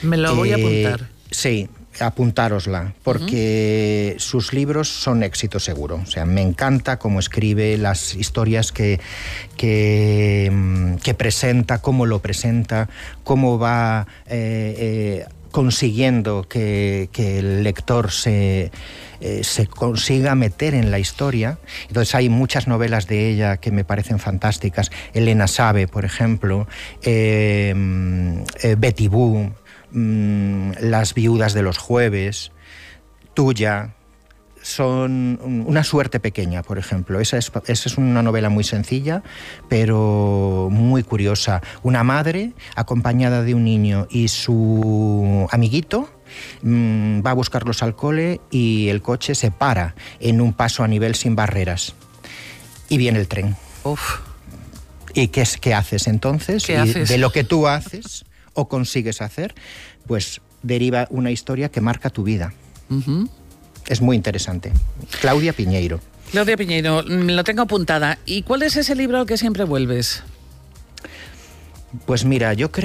Me lo voy a apuntar. Sí, apuntárosla, porque sus libros son éxito seguro. O sea, me encanta cómo escribe, las historias que presenta, cómo lo presenta, cómo va consiguiendo que el lector se consiga meter en la historia. Entonces hay muchas novelas de ella que me parecen fantásticas. Elena Sabe, por ejemplo, Betty Boo, Las viudas de los jueves, Tuya, son una suerte pequeña, por ejemplo. Esa es una novela muy sencilla, pero muy curiosa. Una madre acompañada de un niño y su amiguito va a buscarlos al cole y el coche se para en un paso a nivel sin barreras y viene el tren. Uf. ¿Y qué haces entonces? ¿Qué haces? De lo que tú haces o consigues hacer, pues deriva una historia que marca tu vida. Es muy interesante. Claudia Piñeiro. Claudia Piñeiro, lo tengo apuntada. ¿Y cuál es ese libro al que siempre vuelves? Pues mira, yo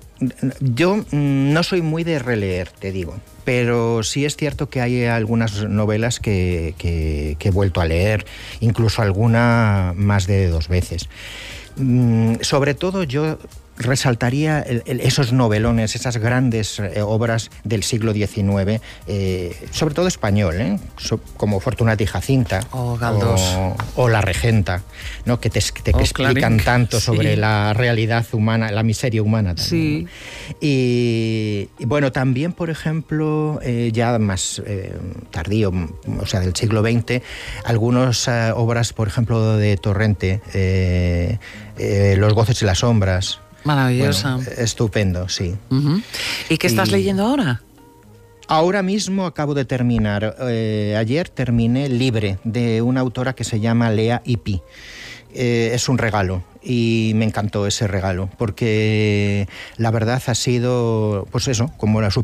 no soy muy de releer, te digo, pero sí es cierto que hay algunas novelas que he vuelto a leer, incluso alguna más de 2 veces. Sobre todo yo resaltaría esos novelones, esas grandes obras del siglo XIX, sobre todo español, como Fortunata y Jacinta, o La Regenta, ¿no? que explican Clarín, tanto sobre sí. la realidad humana, la miseria humana también. Sí. ¿No? Y bueno, también, por ejemplo, ya más tardío, o sea, del siglo XX, algunas obras, por ejemplo, de Torrente, Los goces y las sombras. Maravillosa. Bueno, estupendo, sí. ¿Y qué estás leyendo ahora? Ahora mismo acabo de terminar, ayer terminé Libre, de una autora que se llama Lea Ypi. Es un regalo y me encantó ese regalo porque la verdad ha sido, pues eso, como la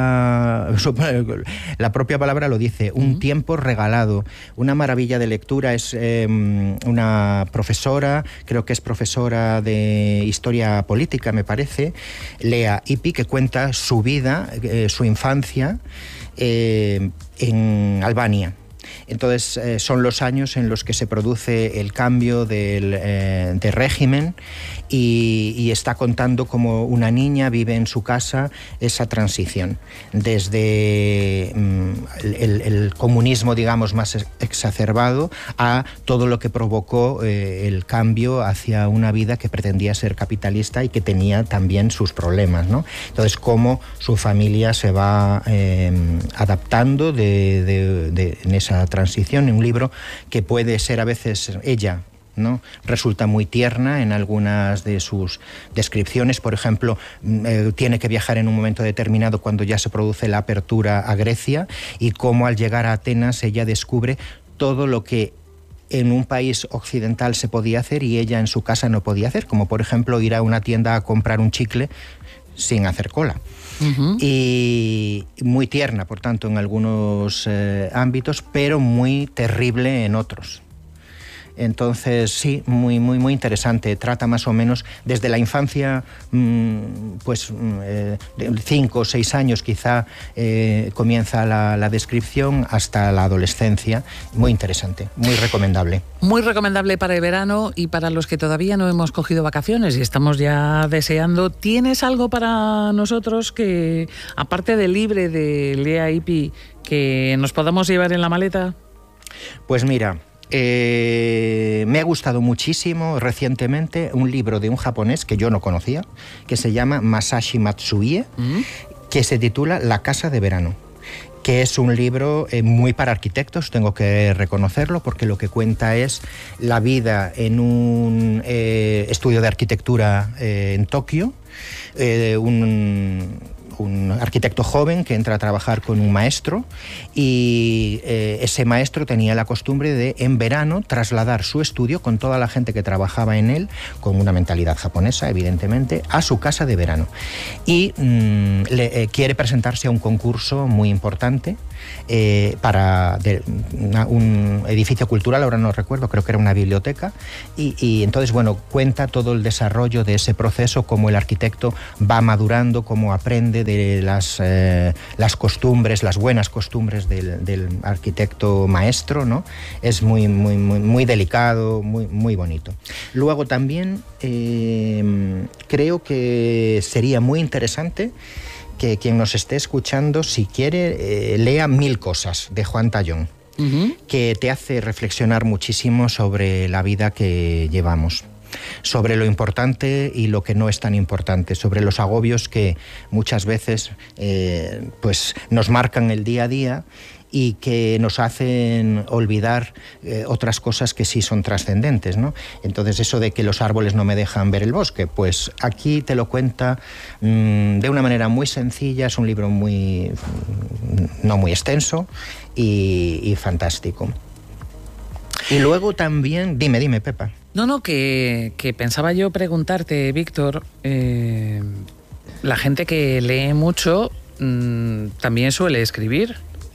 propia palabra lo dice, un tiempo regalado, una maravilla de lectura. Es una profesora, creo que es profesora de historia política, me parece, Lea Ypi, que cuenta su vida, su infancia en Albania. Entonces son los años en los que se produce el cambio de régimen y está contando cómo una niña vive en su casa esa transición desde el comunismo, digamos, más exacerbado a todo lo que provocó el cambio hacia una vida que pretendía ser capitalista y que tenía también sus problemas, ¿no? Entonces cómo su familia se va adaptando en esa transición, en un libro que puede ser a veces ella, ¿no? Resulta muy tierna en algunas de sus descripciones. Por ejemplo, tiene que viajar en un momento determinado cuando ya se produce la apertura a Grecia y cómo al llegar a Atenas ella descubre todo lo que en un país occidental se podía hacer y ella en su casa no podía hacer, como por ejemplo ir a una tienda a comprar un chicle sin hacer cola. Y muy tierna, por tanto, en algunos ámbitos, pero muy terrible en otros. Entonces, sí, muy, muy, muy interesante. Trata más o menos desde la infancia, pues 5 o 6 años quizá comienza la descripción hasta la adolescencia. Muy interesante, muy recomendable. Muy recomendable para el verano y para los que todavía no hemos cogido vacaciones y estamos ya deseando. ¿Tienes algo para nosotros que, aparte de Libre de Lea Ypi, que nos podamos llevar en la maleta? Pues mira, me ha gustado muchísimo recientemente un libro de un japonés que yo no conocía, que se llama Masashi Matsuie, que se titula La casa de verano, que es un libro muy para arquitectos, tengo que reconocerlo, porque lo que cuenta es la vida en un estudio de arquitectura en Tokio, un arquitecto joven que entra a trabajar con un maestro y ese maestro tenía la costumbre de en verano trasladar su estudio con toda la gente que trabajaba en él, con una mentalidad japonesa evidentemente, a su casa de verano y quiere presentarse a un concurso muy importante para un edificio cultural, ahora no recuerdo, creo que era una biblioteca y entonces bueno, cuenta todo el desarrollo de ese proceso, cómo el arquitecto va madurando, cómo aprende de las costumbres, las buenas costumbres del arquitecto maestro, ¿no? Es muy delicado, muy bonito. Luego también creo que sería muy interesante que quien nos esté escuchando, si quiere, lea 1000 cosas de Juan Tallón, que te hace reflexionar muchísimo sobre la vida que llevamos, sobre lo importante y lo que no es tan importante, sobre los agobios que muchas veces pues nos marcan el día a día y que nos hacen olvidar otras cosas que sí son trascendentes, ¿no? Entonces, eso de que los árboles no me dejan ver el bosque, pues aquí te lo cuenta de una manera muy sencilla. Es un libro no muy extenso y fantástico. Y luego también... Dime, Pepa. No, que pensaba yo preguntarte, Víctor, la gente que lee mucho también suele escribir.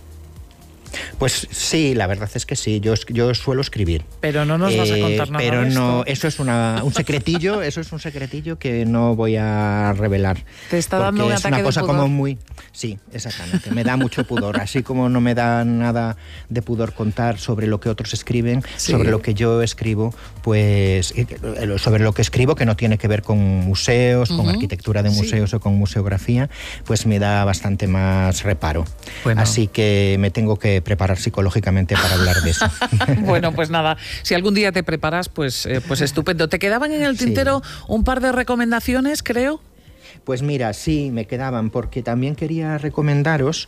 Pues sí, la verdad es que sí, yo suelo escribir. Pero no nos vas a contar nada pero de esto. No, eso es un secretillo, que no voy a revelar. Te está dando un ataque de pudor. Es una cosa como muy... Sí, exactamente, me da mucho pudor, así como no me da nada de pudor contar sobre lo que otros escriben, sí, sobre lo que yo escribo, pues sobre lo que escribo que no tiene que ver con museos, con arquitectura de museos, sí, o con museografía, pues me da bastante más reparo. Bueno. Así que me tengo que preparar psicológicamente para hablar de eso. Bueno, pues nada, si algún día te preparas, pues estupendo. ¿Te quedaban en el tintero un par de recomendaciones, creo? Pues mira, sí, me quedaban, porque también quería recomendaros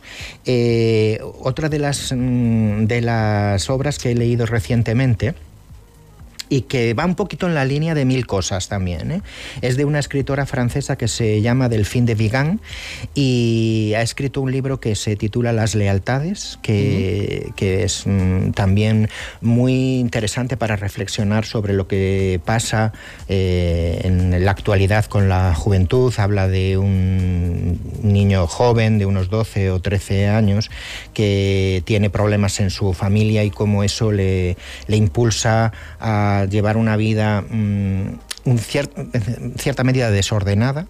otra de las obras que he leído recientemente, y que va un poquito en la línea de 1000 cosas también, ¿eh? Es de una escritora francesa que se llama Delphine de Vigan y ha escrito un libro que se titula Las lealtades, que es también muy interesante para reflexionar sobre lo que pasa en la actualidad con la juventud. Habla de un niño joven de unos 12 o 13 años que tiene problemas en su familia y cómo eso le impulsa a llevar una vida en cierta medida desordenada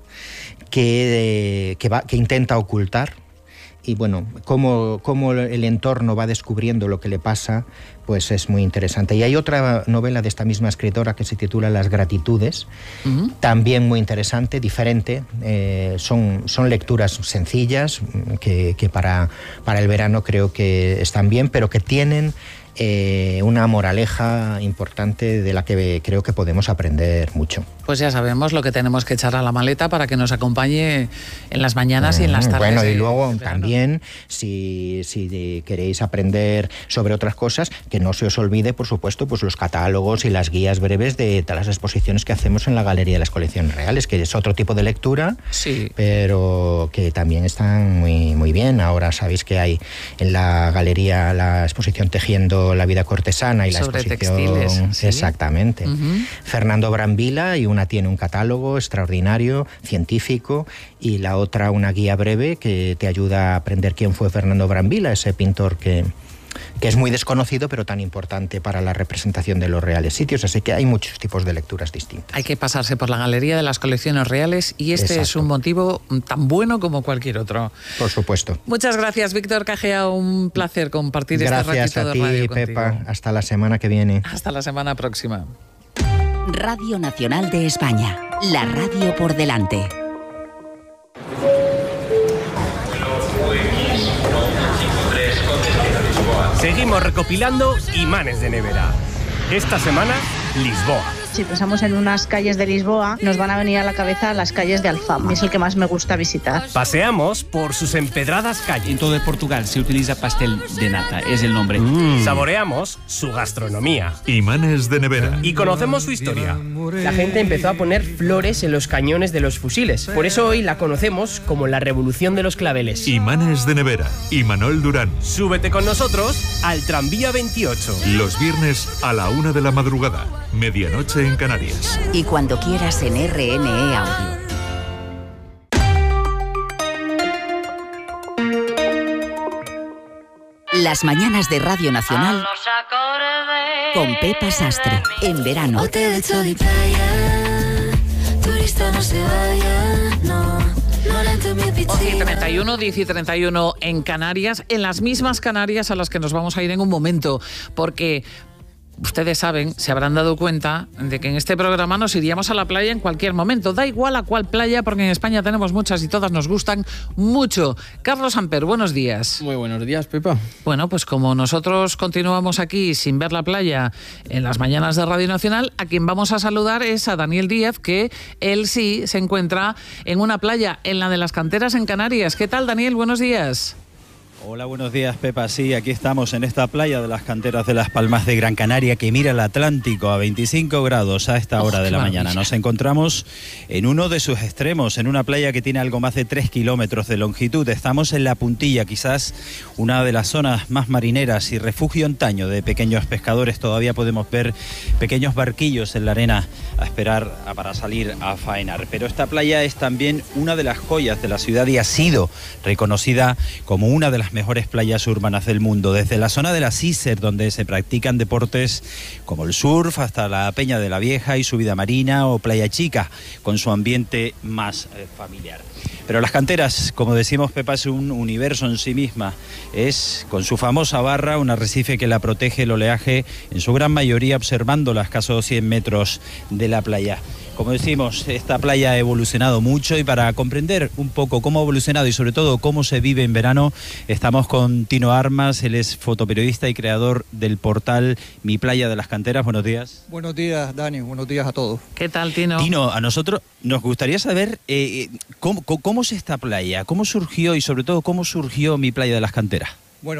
que intenta ocultar. Y bueno, cómo el entorno va descubriendo lo que le pasa, pues es muy interesante. Y hay otra novela de esta misma escritora que se titula Las gratitudes, también muy interesante, diferente. Son lecturas sencillas que para el verano creo que están bien, pero que tienen una moraleja importante de la que creo que podemos aprender mucho. Pues ya sabemos lo que tenemos que echar a la maleta para que nos acompañe en las mañanas y en las tardes. Bueno, y luego también, si queréis aprender sobre otras cosas, que no se os olvide, por supuesto, pues los catálogos y las guías breves de todas las exposiciones que hacemos en la Galería de las Colecciones Reales, que es otro tipo de lectura, sí, pero que también están muy bien. Ahora sabéis que hay en la galería la exposición Tejiendo la vida cortesana y la sobre exposición textiles, ¿sí? Exactamente. Fernando Brambila, y una tiene un catálogo extraordinario, científico, y la otra una guía breve que te ayuda a aprender quién fue Fernando Brambila, ese pintor que es muy desconocido pero tan importante para la representación de los reales sitios. Así que hay muchos tipos de lecturas distintas. Hay que pasarse por la Galería de las Colecciones Reales y este Exacto. es un motivo tan bueno como cualquier otro. Por supuesto. Muchas gracias, Víctor Cagea, un placer compartir este ratito de radio contigo. Gracias a ti, Pepa. Hasta la semana que viene. Hasta la semana próxima. Radio Nacional de España, la radio por delante. Seguimos recopilando imanes de nevera. Esta semana, Lisboa. Si pensamos en unas calles de Lisboa, nos van a venir a la cabeza las calles de Alfama. Es el que más me gusta visitar. Paseamos por sus empedradas calles. En todo Portugal se utiliza pastel de nata, es el nombre. Saboreamos su gastronomía. Imanes de nevera. Y conocemos su historia. La gente empezó a poner flores en los cañones de los fusiles. Por eso hoy la conocemos como la Revolución de los Claveles. Imanes de nevera. Imanol Durán. Súbete con nosotros al tranvía 28. Los viernes a la 1 de la madrugada. Medianoche en Canarias. Y cuando quieras en RNE Audio. Las mañanas de Radio Nacional con Pepa Sastre. En verano. Hotel de sol y playa, turista no se vaya, no le 11:31, 10:31 en Canarias, en las mismas Canarias a las que nos vamos a ir en un momento, porque ustedes saben, se habrán dado cuenta de que en este programa nos iríamos a la playa en cualquier momento. Da igual a cuál playa, porque en España tenemos muchas y todas nos gustan mucho. Carlos Amper, buenos días. Muy buenos días, Pepa. Bueno, pues como nosotros continuamos aquí sin ver la playa en las mañanas de Radio Nacional, a quien vamos a saludar es a Daniel Díaz, que él sí se encuentra en una playa, en la de las Canteras en Canarias. ¿Qué tal, Daniel? Buenos días. Hola, buenos días, Pepa. Sí, aquí estamos en esta playa de las Canteras de Las Palmas de Gran Canaria, que mira el Atlántico a 25 grados a esta hora de la mañana. Nos encontramos en uno de sus extremos, en una playa que tiene algo más de 3 kilómetros de longitud. Estamos en la puntilla, quizás una de las zonas más marineras y refugio antaño de pequeños pescadores. Todavía podemos ver pequeños barquillos en la arena a esperar para salir a faenar. Pero esta playa es también una de las joyas de la ciudad y ha sido reconocida como una de las mejores playas urbanas del mundo, desde la zona de la Cícer, donde se practican deportes como el surf, hasta la Peña de la Vieja y su vida marina, o Playa Chica, con su ambiente más familiar. Pero las Canteras, como decimos, Pepa, es un universo en sí misma. Es, con su famosa barra, un arrecife que la protege el oleaje, en su gran mayoría observando a escasos 100 metros de la playa. Como decimos, esta playa ha evolucionado mucho, y para comprender un poco cómo ha evolucionado y sobre todo cómo se vive en verano, estamos con Tino Armas. Él es fotoperiodista y creador del portal Mi Playa de las Canteras. Buenos días. Buenos días, Dani. Buenos días a todos. ¿Qué tal, Tino? Tino, a nosotros nos gustaría saber cómo es esta playa, cómo surgió y sobre todo cómo surgió Mi Playa de las Canteras. Bueno,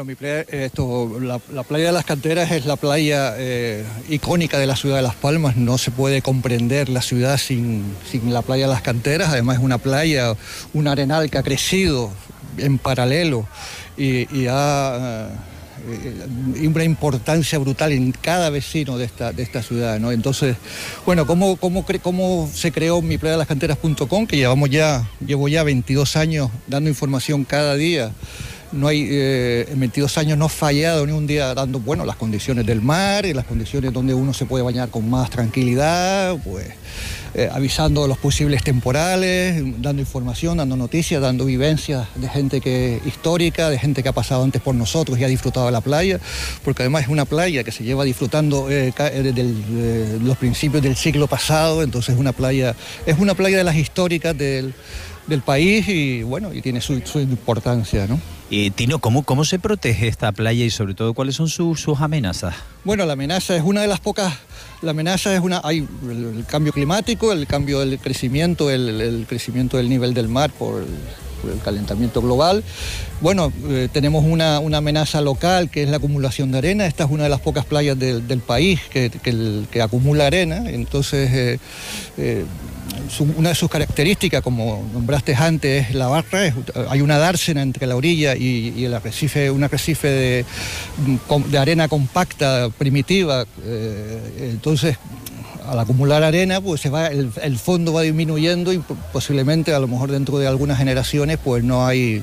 la playa de las Canteras es la playa icónica de la ciudad de Las Palmas. No se puede comprender la ciudad sin la playa de las Canteras. Además es una playa, un arenal que ha crecido en paralelo y ha una importancia brutal en cada vecino de esta ciudad, ¿no? Entonces, bueno, ¿cómo se creó miplayadelascanteras.com? Que llevo ya 22 años dando información cada día. No hay, en 22 años no he fallado ni un día dando, las condiciones del mar y las condiciones donde uno se puede bañar con más tranquilidad, avisando de los posibles temporales, dando información, dando noticias, dando vivencias de gente histórica, de gente que ha pasado antes por nosotros y ha disfrutado de la playa, porque además es una playa que se lleva disfrutando desde los principios del siglo pasado. Entonces es una playa de las históricas del país y tiene su importancia, ¿no? Tino, ¿cómo se protege esta playa y sobre todo cuáles son sus amenazas? Bueno, la amenaza es una de las pocas. Hay el cambio climático, el cambio del crecimiento, el crecimiento del nivel del mar por el calentamiento global. Tenemos una amenaza local, que es la acumulación de arena. Esta es una de las pocas playas del país que acumula arena. Entonces, una de sus características, como nombraste antes, es la barra. Hay una dársena entre la orilla y el arrecife, un arrecife de arena compacta, primitiva. Entonces, al acumular arena, el fondo va disminuyendo y posiblemente, a lo mejor dentro de algunas generaciones, no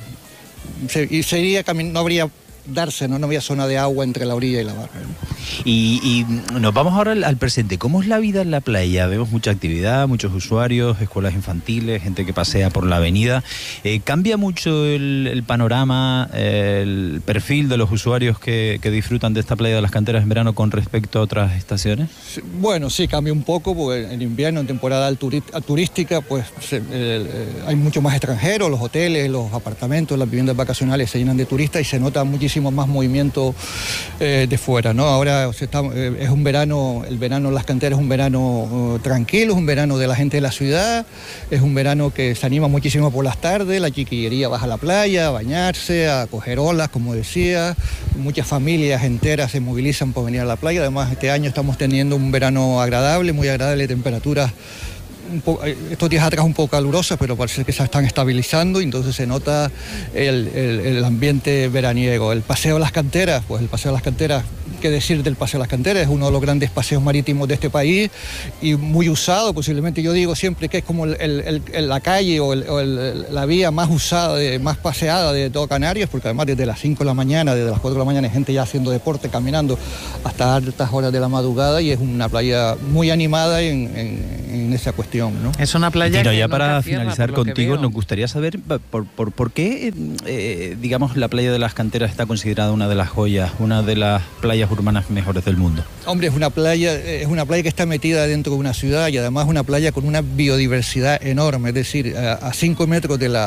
habría dársena, no había zona de agua entre la orilla y la barra, ¿no? Y nos vamos ahora al presente. ¿Cómo es la vida en la playa? Vemos mucha actividad, muchos usuarios, escuelas infantiles, gente que pasea por la avenida. ¿Cambia mucho el panorama, el perfil de los usuarios que disfrutan de esta playa de las Canteras en verano con respecto a otras estaciones? Sí, cambia un poco, porque en invierno, en temporada turística, hay mucho más extranjeros, los hoteles, los apartamentos, las viviendas vacacionales se llenan de turistas y se nota muchísimo más movimiento de fuera, ¿no? Ahora es un verano, el verano en las Canteras es un verano tranquilo, es un verano de la gente de la ciudad, es un verano que se anima muchísimo por las tardes, la chiquillería baja a la playa a bañarse, a coger olas, como decía, muchas familias enteras se movilizan por venir a la playa. Además, este año estamos teniendo un verano agradable, muy agradable, temperaturas estos días atrás un poco calurosas, pero parece que se están estabilizando, y entonces se nota el ambiente veraniego. El Paseo de las Canteras, qué decir del Paseo de las Canteras, es uno de los grandes paseos marítimos de este país y muy usado. Posiblemente, yo digo siempre que es como la calle o la vía más usada, más paseada de todo Canarias, porque además desde las 5 de la mañana, desde las 4 de la mañana hay gente ya haciendo deporte, caminando hasta altas horas de la madrugada, y es una playa muy animada en en esa cuestión, ¿no? Es una playa Tino, que ya nunca para cierra, finalizar por lo que contigo, veo. nos gustaría saber por qué, digamos, la playa de las Canteras está considerada una de las joyas, una de las playas urbanas mejores del mundo. Hombre, es una playa que está metida dentro de una ciudad y además una playa con una biodiversidad enorme, es decir, a 5 metros de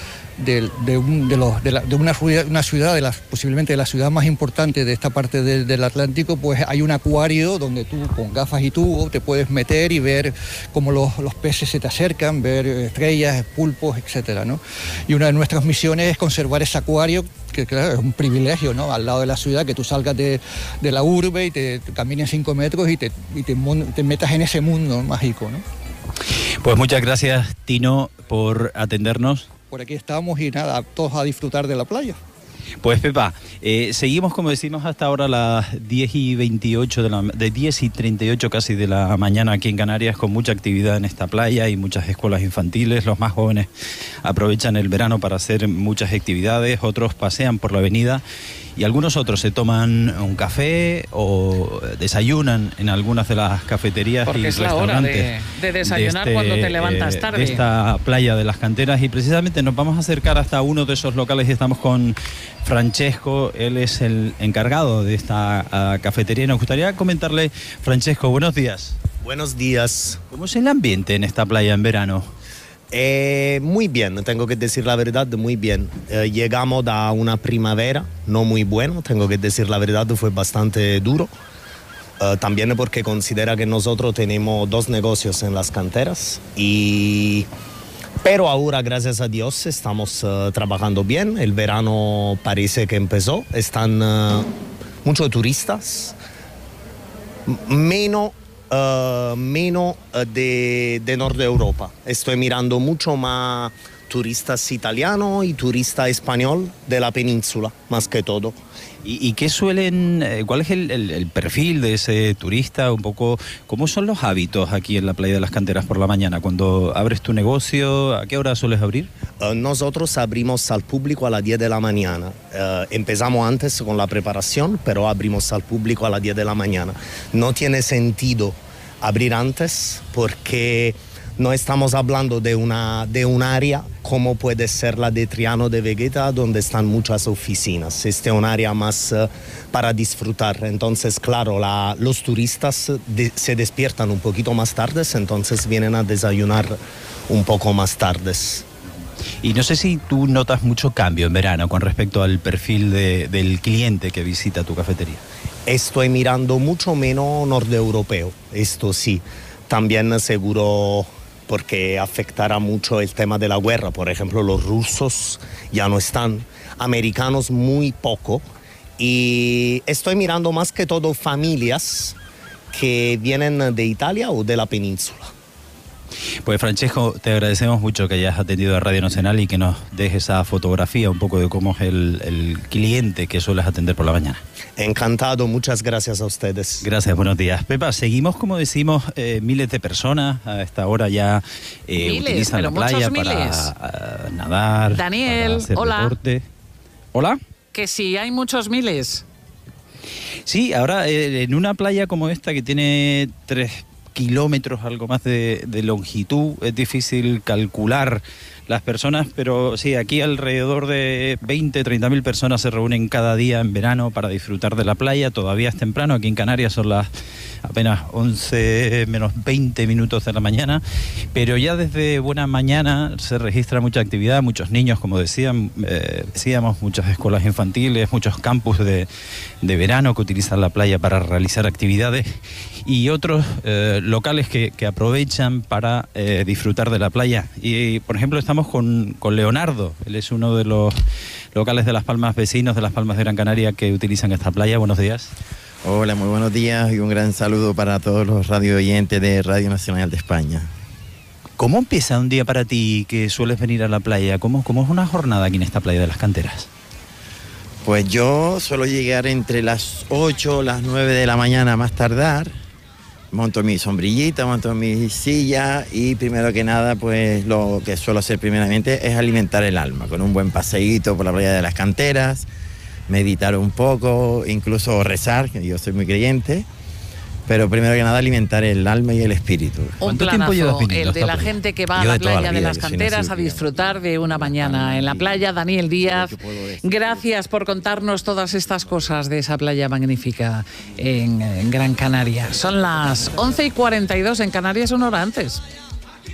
una ciudad, posiblemente de la ciudad más importante de esta parte del Atlántico, pues hay un acuario donde tú con gafas y tubo te puedes meter y ver cómo los peces se te acercan, ver estrellas, pulpos, etcétera, ¿no? Y una de nuestras misiones es conservar ese acuario, que claro, es un privilegio, ¿no? Al lado de la ciudad, que tú salgas de la urbe y te camines 5 metros y te metas en ese mundo mágico, ¿no? Pues muchas gracias, Tino, por atendernos. Por aquí estamos y nada, todos a disfrutar de la playa. Pues Pepa, seguimos como decimos hasta ahora a las 10:28 de 10:38 casi de la mañana aquí en Canarias, con mucha actividad en esta playa y muchas escuelas infantiles. Los más jóvenes aprovechan el verano para hacer muchas actividades, otros pasean por la avenida y algunos otros se toman un café o desayunan en algunas de las cafeterías porque y es la hora restaurantes de desayunar cuando te levantas tarde. De esta playa de las Canteras, y precisamente nos vamos a acercar hasta uno de esos locales y estamos con Francesco. Él es el encargado de esta cafetería. Nos gustaría comentarle, Francesco, buenos días. Buenos días. ¿Cómo es el ambiente en esta playa en verano? Muy bien, tengo que decir la verdad, muy bien. Llegamos a una primavera no muy buena, tengo que decir la verdad, fue bastante duro. También porque considera que nosotros tenemos 2 negocios en las canteras, pero ahora, gracias a Dios, estamos trabajando bien. El verano parece que empezó, están muchos turistas, menos de Norte de Europa. Estoy mirando mucho más turistas italianos y turistas español de la península, más que todo. ¿Y qué suelen, cuál es el perfil de ese turista? Un poco, ¿cómo son los hábitos aquí en la playa de las Canteras por la mañana? Cuando abres tu negocio, ¿a qué hora sueles abrir? Nosotros abrimos al público a las 10 de la mañana. Empezamos antes con la preparación, pero abrimos al público a las 10 de la mañana. No tiene sentido abrir antes porque no estamos hablando de un área como puede ser la de Triano de Vegeta, donde están muchas oficinas. Este es un área más para disfrutar. Entonces, claro, los turistas se despiertan un poquito más tarde, entonces vienen a desayunar un poco más tardes. Y no sé si tú notas mucho cambio en verano con respecto al perfil del cliente que visita tu cafetería. Estoy mirando mucho menos norte-europeo, esto sí. También seguro porque afectará mucho el tema de la guerra. Por ejemplo, los rusos ya no están, americanos muy poco. Y estoy mirando más que todo familias que vienen de Italia o de la península. Pues Francesco, te agradecemos mucho que hayas atendido a Radio Nacional y que nos dejes esa fotografía un poco de cómo es el cliente que sueles atender por la mañana. Encantado, muchas gracias a ustedes. Gracias, buenos días. Pepa, seguimos, como decimos, miles de personas a esta hora ya utilizan la playa para nadar, Daniel, para hacer hola. deporte. ¿Hola? Que sí, hay muchos miles. Sí, ahora en una playa como esta que tiene 3 kilómetros, algo más de longitud, es difícil calcular las personas, pero sí, aquí alrededor de 20-30.000 personas se reúnen cada día en verano para disfrutar de la playa. Todavía es temprano, aquí en Canarias son las apenas 11 menos 20 minutos de la mañana, pero ya desde buena mañana se registra mucha actividad, muchos niños, como decíamos, muchas escuelas infantiles, muchos campus de verano que utilizan la playa para realizar actividades y otros locales que aprovechan para disfrutar de la playa. Y por ejemplo estamos con Leonardo, él es uno de los locales de Las Palmas, vecinos de Las Palmas de Gran Canaria, que utilizan esta playa. Buenos días. Hola, muy buenos días y un gran saludo para todos los radio oyentes de Radio Nacional de España. ¿Cómo empieza un día para ti que sueles venir a la playa? ¿Cómo es una jornada aquí en esta playa de las Canteras? Pues yo suelo llegar entre las 8, las 9 de la mañana más tardar. Monto mi sombrillita, monto mi silla y primero que nada, pues lo que suelo hacer primeramente es alimentar el alma con un buen paseíto por la playa de las Canteras, meditar un poco, incluso rezar, que yo soy muy creyente, pero primero que nada alimentar el alma y el espíritu. Un planazo, el de la gente que va a la playa de las Canteras a disfrutar de una mañana en la playa. Daniel Díaz, gracias por contarnos todas estas cosas de esa playa magnífica en Gran Canaria. Son las 11:42 en Canarias, una hora antes.